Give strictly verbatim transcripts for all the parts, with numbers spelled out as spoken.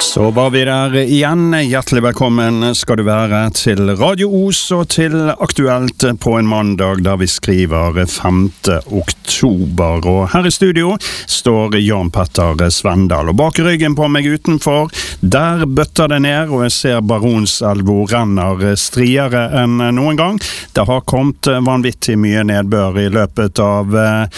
Så var vi der igjen. Hjertelig velkommen skal du være til Radio Os og til Aktuelt på en mandag der vi skriver femte oktober. Og her i studio står Jan Petter Svendal. Og bak ryggen på meg utenfor, der bøtter det ned, og jeg ser Baronselva renner striere enn noen gang. Det har kommet vanvittig mye nedbør i løpet av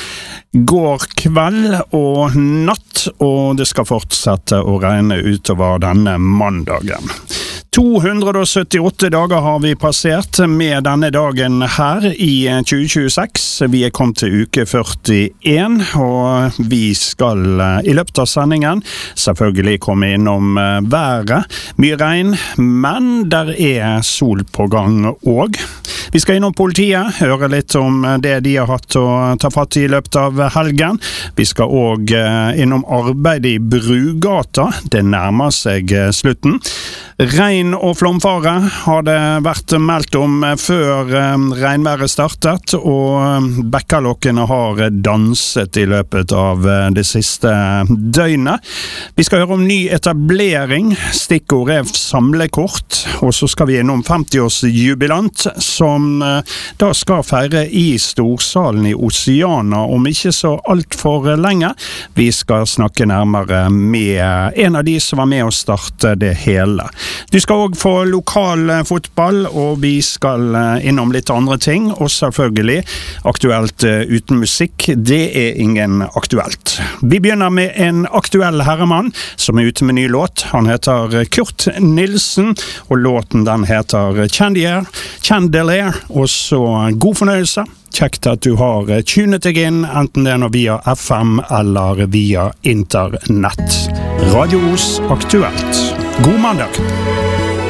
går kveld og natt, og det skal fortsette å regne utover denne mandagen. to hundre syttiåtte dager har vi passert med denne dagen her i tjue tjueseks. Vi er kommet til uke førtien, og vi skal i løpet av sendingen selvfølgelig komme innom været. Mye regn, men der er sol på gang også. Vi skal innom politiet, høre litt om det de har hatt å ta fatt i i løpet av helgen. Vi skal også innom arbeid i Brugata. Det nærmer seg slutten. Regn og flomfare har det vært meldt om før regnværet startet, og bekkelokkene har danset i løpet av det siste døgnet. Vi skal høre om ny etablering, stikkord er samlekort, og så skal vi innom femti-årsjubilant, som da skal feire i Storsalen i Oceana om ikke så alt for lenge. Vi skal snakke nærmere med en av de som var med å starte det hele. Du skal også få lokal fotball, og vi skal innom litt andre ting, og selvfølgelig aktuelt uten musikk. Det er ingen aktuelt. Vi begynner med en aktuell herremann som er ute med ny låt. Han heter Kurt Nilsen, og låten den heter Chandelier, Chandelier, og så god fornøyelse. Kjekt at du har tunet deg inn, enten det er nå via F M eller via internett. Radio Os Aktuelt. God mandag!